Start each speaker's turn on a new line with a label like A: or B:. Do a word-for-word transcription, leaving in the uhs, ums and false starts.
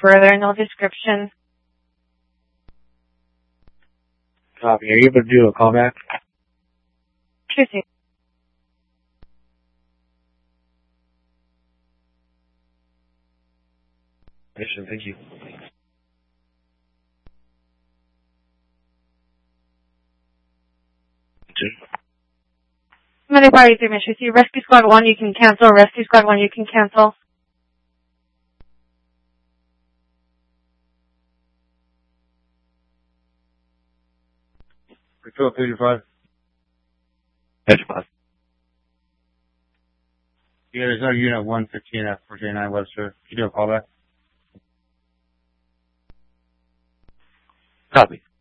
A: further, no description.
B: Copy. Are you able to do a callback?
A: Sure thing.
B: Mission, thank you.
A: Monday Party three Mission. See, Rescue Squad one, you can cancel. Rescue Squad one, you can cancel.
B: Refill fifty-five.
C: fifty-five.
B: Yeah, there's no unit one fifteen at four J nine Webster. Can you do a callback?
C: Copy.